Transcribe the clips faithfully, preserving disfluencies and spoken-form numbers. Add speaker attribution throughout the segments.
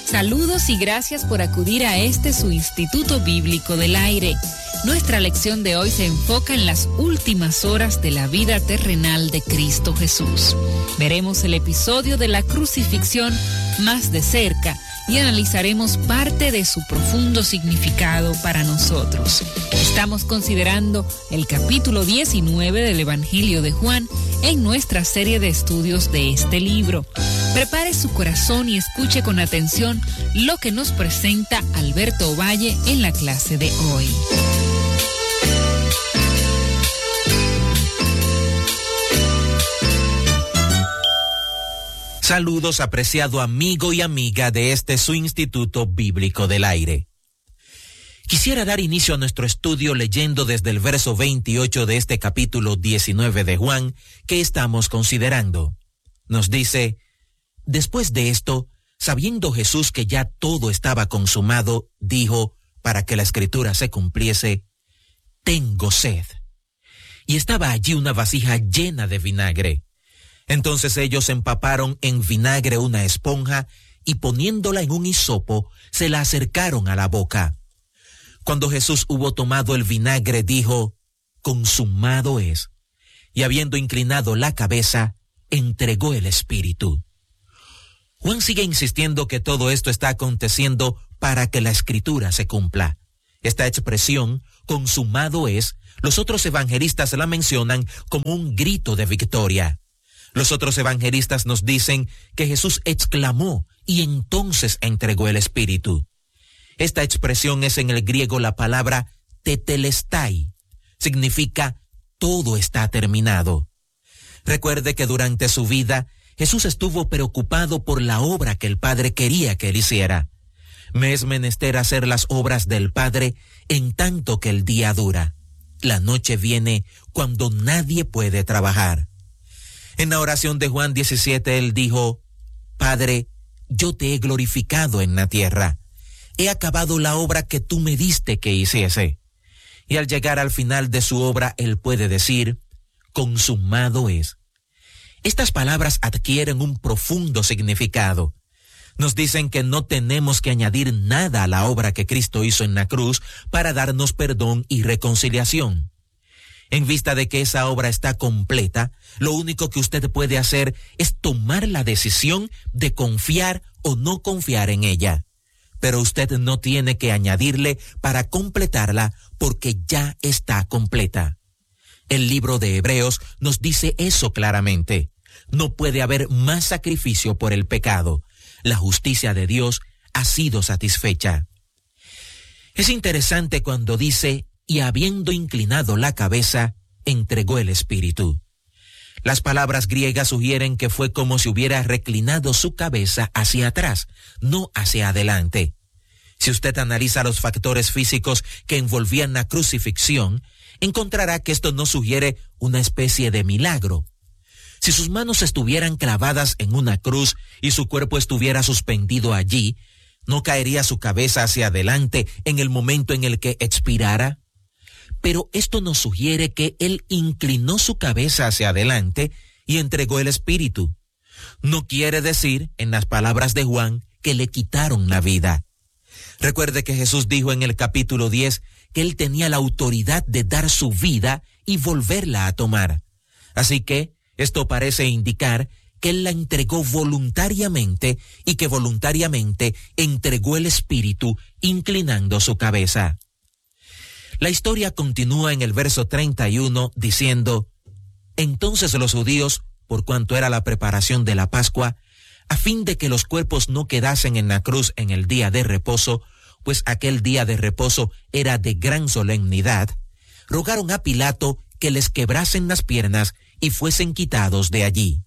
Speaker 1: Saludos y gracias por acudir a este su Instituto Bíblico del Aire. Nuestra lección de hoy se enfoca en las últimas horas de la vida terrenal de Cristo Jesús. Veremos el episodio de la crucifixión más de cerca y analizaremos parte de su profundo significado para nosotros. Estamos considerando el capítulo diecinueve del Evangelio de Juan en nuestra serie de estudios de este libro. Prepare su corazón y escuche con atención lo que nos presenta Alberto Valle en la clase de hoy.
Speaker 2: Saludos, apreciado amigo y amiga de este su Instituto Bíblico del Aire. Quisiera dar inicio a nuestro estudio leyendo desde el verso veintiocho de este capítulo diecinueve de Juan que estamos considerando. Nos dice: después de esto, sabiendo Jesús que ya todo estaba consumado, dijo, para que la escritura se cumpliese: tengo sed. Y estaba allí una vasija llena de vinagre. Entonces ellos empaparon en vinagre una esponja y poniéndola en un hisopo, se la acercaron a la boca. Cuando Jesús hubo tomado el vinagre, dijo: consumado es. Y habiendo inclinado la cabeza, entregó el espíritu. Juan sigue insistiendo que todo esto está aconteciendo para que la escritura se cumpla. Esta expresión, consumado es, los otros evangelistas la mencionan como un grito de victoria. Los otros evangelistas nos dicen que Jesús exclamó y entonces entregó el Espíritu. Esta expresión es en el griego la palabra tetelestai. Significa todo está terminado. Recuerde que durante su vida Jesús estuvo preocupado por la obra que el Padre quería que él hiciera. Me es menester hacer las obras del Padre en tanto que el día dura. La noche viene cuando nadie puede trabajar. En la oración de Juan diecisiete, él dijo: Padre, yo te he glorificado en la tierra. He acabado la obra que tú me diste que hiciese. Y al llegar al final de su obra, él puede decir: consumado es. Estas palabras adquieren un profundo significado. Nos dicen que no tenemos que añadir nada a la obra que Cristo hizo en la cruz para darnos perdón y reconciliación. En vista de que esa obra está completa, lo único que usted puede hacer es tomar la decisión de confiar o no confiar en ella. Pero usted no tiene que añadirle para completarla porque ya está completa. El libro de Hebreos nos dice eso claramente. No puede haber más sacrificio por el pecado. La justicia de Dios ha sido satisfecha. Es interesante cuando dice: y habiendo inclinado la cabeza, entregó el espíritu. Las palabras griegas sugieren que fue como si hubiera reclinado su cabeza hacia atrás, no hacia adelante. Si usted analiza los factores físicos que envolvían la crucifixión, encontrará que esto no sugiere una especie de milagro. Si sus manos estuvieran clavadas en una cruz y su cuerpo estuviera suspendido allí, ¿no caería su cabeza hacia adelante en el momento en el que expirara? Pero esto nos sugiere que él inclinó su cabeza hacia adelante y entregó el espíritu. No quiere decir, en las palabras de Juan, que le quitaron la vida. Recuerde que Jesús dijo en el capítulo diez que él tenía la autoridad de dar su vida y volverla a tomar. Así que esto parece indicar que él la entregó voluntariamente y que voluntariamente entregó el espíritu inclinando su cabeza. La historia continúa en el verso treinta y uno diciendo: entonces los judíos, por cuanto era la preparación de la Pascua, a fin de que los cuerpos no quedasen en la cruz en el día de reposo, pues aquel día de reposo era de gran solemnidad, rogaron a Pilato que les quebrasen las piernas y fuesen quitados de allí.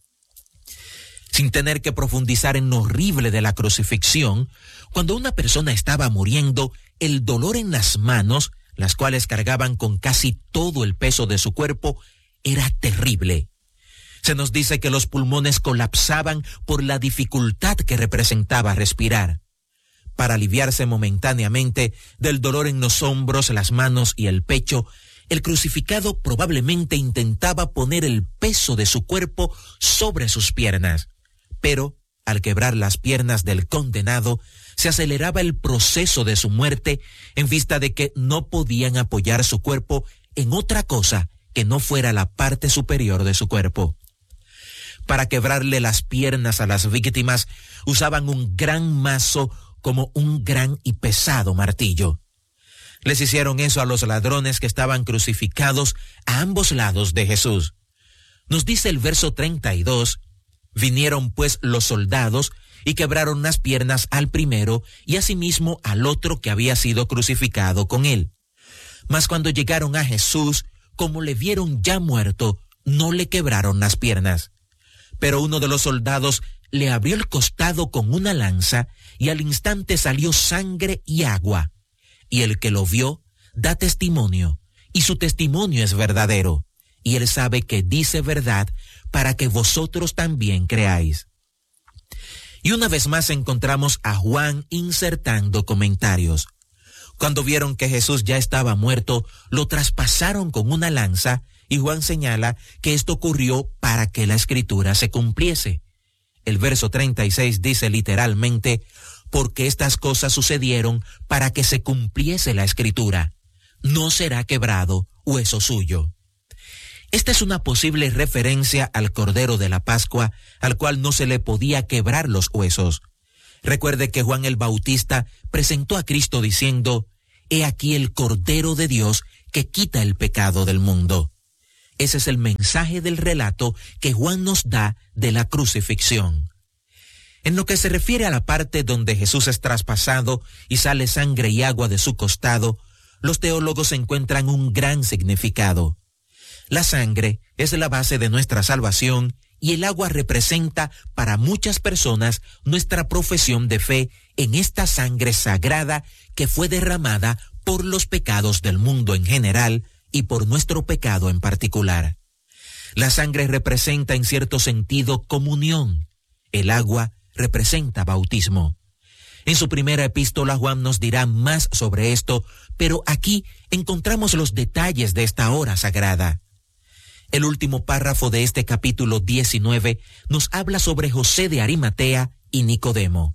Speaker 2: Sin tener que profundizar en lo horrible de la crucifixión, cuando una persona estaba muriendo, el dolor en las manos, las cuales cargaban con casi todo el peso de su cuerpo, era terrible. Se nos dice que los pulmones colapsaban por la dificultad que representaba respirar. Para aliviarse momentáneamente del dolor en los hombros, las manos y el pecho, el crucificado probablemente intentaba poner el peso de su cuerpo sobre sus piernas, pero al quebrar las piernas del condenado, se aceleraba el proceso de su muerte en vista de que no podían apoyar su cuerpo en otra cosa que no fuera la parte superior de su cuerpo. Para quebrarle las piernas a las víctimas, usaban un gran mazo como un gran y pesado martillo. Les hicieron eso a los ladrones que estaban crucificados a ambos lados de Jesús. Nos dice el verso treinta y dos, vinieron pues los soldados y quebraron las piernas al primero y asimismo al otro que había sido crucificado con él. Mas cuando llegaron a Jesús, como le vieron ya muerto, no le quebraron las piernas. Pero uno de los soldados le abrió el costado con una lanza y al instante salió sangre y agua. Y el que lo vio da testimonio, y su testimonio es verdadero, y él sabe que dice verdad para que vosotros también creáis. Y una vez más encontramos a Juan insertando comentarios. Cuando vieron que Jesús ya estaba muerto, lo traspasaron con una lanza, y Juan señala que esto ocurrió para que la escritura se cumpliese. El verso treinta y seis dice literalmente, porque estas cosas sucedieron para que se cumpliese la escritura. No será quebrado hueso suyo. Esta es una posible referencia al Cordero de la Pascua, al cual no se le podía quebrar los huesos. Recuerde que Juan el Bautista presentó a Cristo diciendo, «He aquí el Cordero de Dios que quita el pecado del mundo». Ese es el mensaje del relato que Juan nos da de la crucifixión. En lo que se refiere a la parte donde Jesús es traspasado y sale sangre y agua de su costado, los teólogos encuentran un gran significado. La sangre es la base de nuestra salvación y el agua representa para muchas personas nuestra profesión de fe en esta sangre sagrada que fue derramada por los pecados del mundo en general y por nuestro pecado en particular. La sangre representa en cierto sentido comunión. El agua representa bautismo. En su primera epístola Juan nos dirá más sobre esto, pero aquí encontramos los detalles de esta hora sagrada. El último párrafo de este capítulo diecinueve nos habla sobre José de Arimatea y Nicodemo.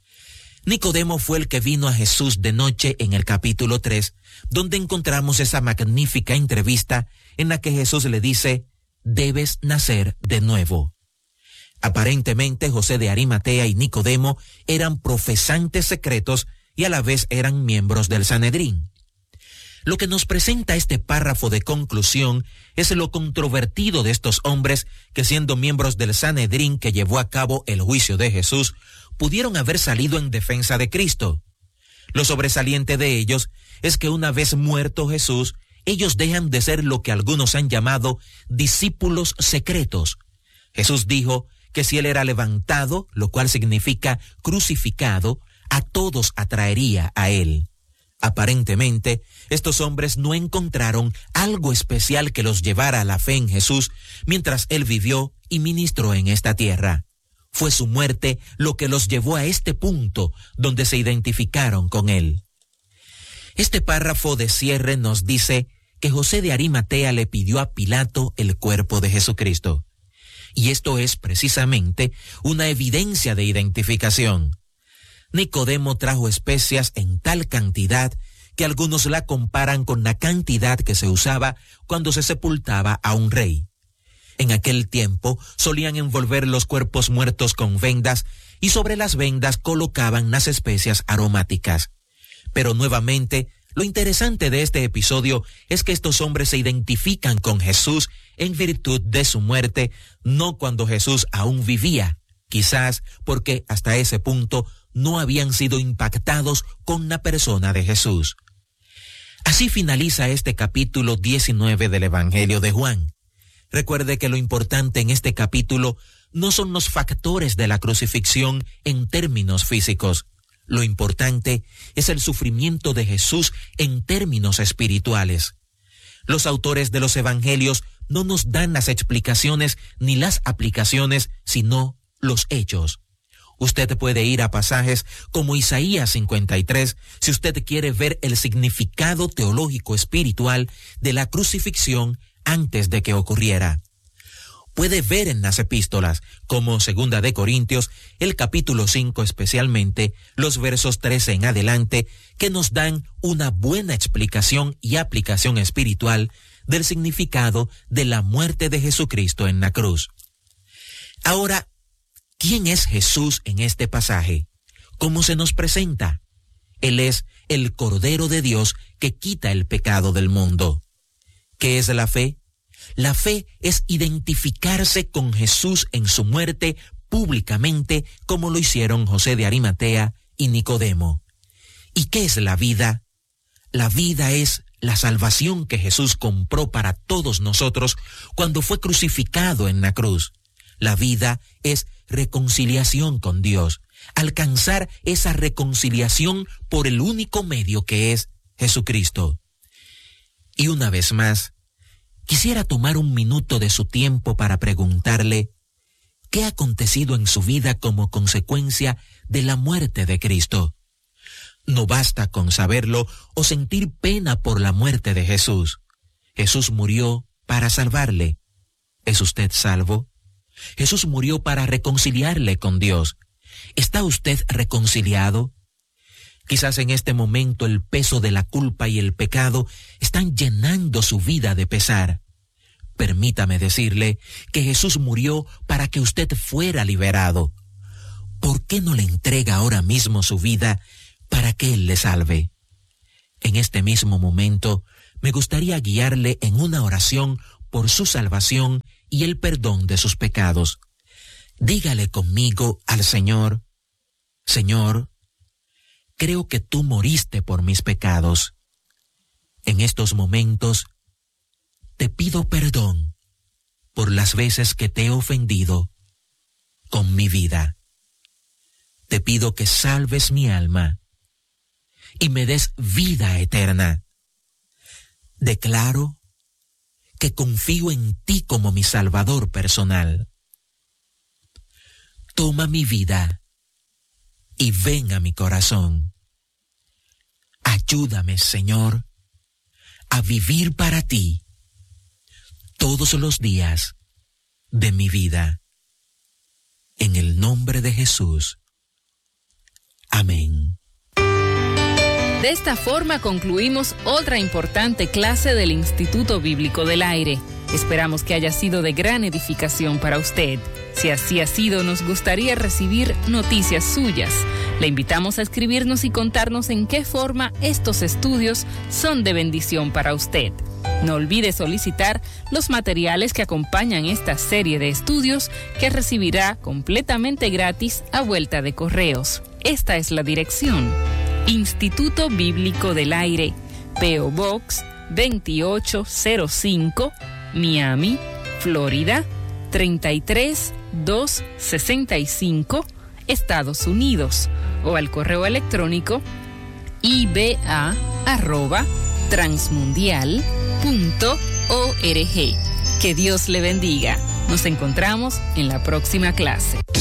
Speaker 2: Nicodemo fue el que vino a Jesús de noche en el capítulo tres, donde encontramos esa magnífica entrevista en la que Jesús le dice, «Debes nacer de nuevo». Aparentemente José de Arimatea y Nicodemo eran profesantes secretos y a la vez eran miembros del Sanedrín. Lo que nos presenta este párrafo de conclusión es lo controvertido de estos hombres que, siendo miembros del Sanedrín que llevó a cabo el juicio de Jesús, pudieron haber salido en defensa de Cristo. Lo sobresaliente de ellos es que una vez muerto Jesús, ellos dejan de ser lo que algunos han llamado discípulos secretos. Jesús dijo que si él era levantado, lo cual significa crucificado, a todos atraería a él. Aparentemente, estos hombres no encontraron algo especial que los llevara a la fe en Jesús mientras él vivió y ministró en esta tierra. Fue su muerte lo que los llevó a este punto donde se identificaron con él. Este párrafo de cierre nos dice que José de Arimatea le pidió a Pilato el cuerpo de Jesucristo. Y esto es precisamente una evidencia de identificación. Nicodemo trajo especias en tal cantidad que algunos la comparan con la cantidad que se usaba cuando se sepultaba a un rey. En aquel tiempo solían envolver los cuerpos muertos con vendas y sobre las vendas colocaban las especias aromáticas. Pero nuevamente, lo interesante de este episodio es que estos hombres se identifican con Jesús en virtud de su muerte, no cuando Jesús aún vivía, quizás porque hasta ese punto no habían sido impactados con la persona de Jesús. Así finaliza este capítulo diecinueve del Evangelio de Juan. Recuerde que lo importante en este capítulo no son los factores de la crucifixión en términos físicos. Lo importante es el sufrimiento de Jesús en términos espirituales. Los autores de los evangelios no nos dan las explicaciones ni las aplicaciones, sino los hechos. Usted puede ir a pasajes como Isaías cincuenta y tres si usted quiere ver el significado teológico espiritual de la crucifixión antes de que ocurriera. puede ver en las epístolas, como Segunda de Corintios, el capítulo cinco especialmente, los versos trece en adelante, que nos dan una buena explicación y aplicación espiritual del significado de la muerte de Jesucristo en la cruz. Ahora, ¿quién es Jesús en este pasaje? ¿Cómo se nos presenta? Él es el Cordero de Dios que quita el pecado del mundo. ¿Qué es la fe? La fe es identificarse con Jesús en su muerte públicamente, como lo hicieron José de Arimatea y Nicodemo. ¿Y qué es la vida? La vida es la salvación que Jesús compró para todos nosotros cuando fue crucificado en la cruz. La vida es reconciliación con Dios, alcanzar esa reconciliación por el único medio que es Jesucristo. Y una vez más, quisiera tomar un minuto de su tiempo para preguntarle qué ha acontecido en su vida como consecuencia de la muerte de Cristo. No basta con saberlo o sentir pena por la muerte de Jesús. Jesús murió para salvarle. ¿Es usted salvo? Jesús murió para reconciliarle con Dios. ¿Está usted reconciliado? Quizás en este momento el peso de la culpa y el pecado están llenando su vida de pesar. Permítame decirle que Jesús murió para que usted fuera liberado. ¿Por qué no le entrega ahora mismo su vida para que Él le salve? En este mismo momento, me gustaría guiarle en una oración por su salvación y el perdón de sus pecados. Dígale conmigo al Señor: Señor, creo que tú moriste por mis pecados. En estos momentos, te pido perdón por las veces que te he ofendido con mi vida. Te pido que salves mi alma y me des vida eterna. Declaro que confío en ti como mi Salvador personal. Toma mi vida y ven a mi corazón. Ayúdame, Señor, a vivir para ti todos los días de mi vida. En el nombre de Jesús. Amén.
Speaker 1: De esta forma concluimos otra importante clase del Instituto Bíblico del Aire. Esperamos que haya sido de gran edificación para usted. Si así ha sido, nos gustaría recibir noticias suyas. Le invitamos a escribirnos y contarnos en qué forma estos estudios son de bendición para usted. No olvide solicitar los materiales que acompañan esta serie de estudios que recibirá completamente gratis a vuelta de correos. Esta es la dirección: Instituto Bíblico del Aire, P O Box veintiocho cero cinco, Miami, Florida treinta y tres mil doscientos sesenta y cinco, Estados Unidos, o al correo electrónico i b a arroba transmundial punto org. Que Dios le bendiga. Nos encontramos en la próxima clase.